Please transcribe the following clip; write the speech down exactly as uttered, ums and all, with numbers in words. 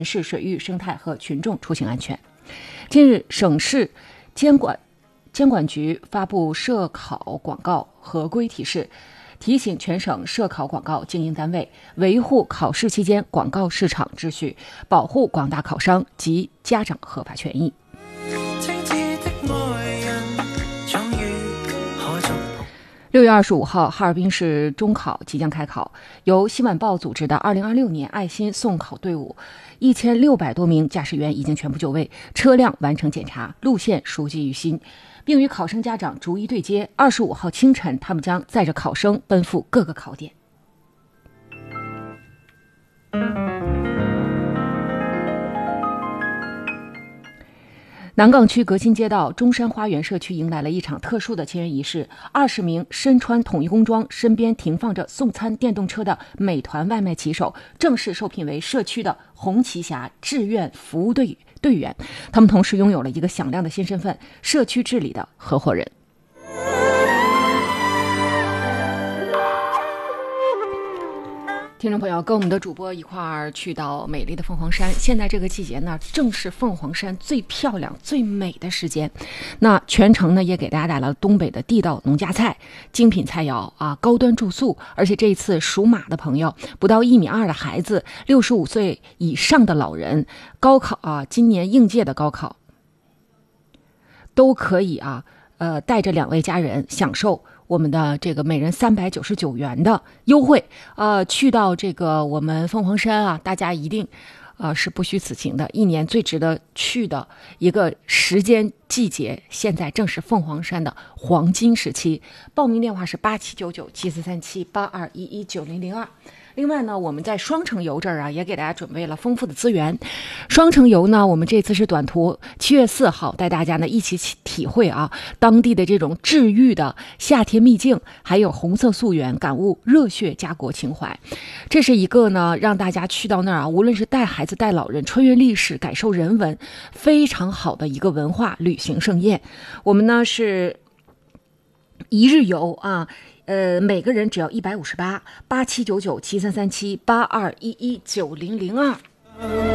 市水域生态和群众出行安全。近日，省市监管监管局发布涉考广告合规提示，提醒全省涉考广告经营单位维护考试期间广告市场秩序，保护广大考生及家长合法权益。六月二十五号，哈尔滨市中考即将开考，由新晚报组织的二零二六年爱心送考队伍，一千六百多名驾驶员已经全部就位，车辆完成检查，路线熟记于心，并与考生家长逐一对接。二十五号清晨，他们将载着考生奔赴各个考点。南岗区革新街道中山花园社区迎来了一场特殊的签约仪式。二十名身穿统一工装、身边停放着送餐电动车的美团外卖骑手正式受聘为社区的红旗峡志愿服务队队员。他们同时拥有了一个响亮的新身份——社区治理的合伙人。听众朋友，跟我们的主播一块儿去到美丽的凤凰山。现在这个季节呢，正是凤凰山最漂亮、最美的时间。那全程呢，也给大家带来了东北的地道农家菜、精品菜肴啊，高端住宿。而且这一次属马的朋友，不到一米二的孩子，六十五岁以上的老人，高考啊，今年应届的高考都可以啊，呃，带着两位家人享受我们的这个每人三百九十九元的优惠，呃，去到这个我们凤凰山啊，大家一定，呃，是不虚此行的。一年最值得去的一个时间季节，现在正是凤凰山的黄金时期。报名电话是八七九九七四三七八二一一九零零二。另外呢，我们在双城游这儿啊，也给大家准备了丰富的资源。双城游呢，我们这次是短途，七月四号带大家呢一起体会啊当地的这种治愈的夏天秘境，还有红色溯源，感悟热血家国情怀。这是一个呢让大家去到那儿啊，无论是带孩子带老人，穿越历史，感受人文，非常好的一个文化旅行盛宴。我们呢是一日游啊。呃，每个人只要一百五十八，八七九九七三三七八二一一九零零二。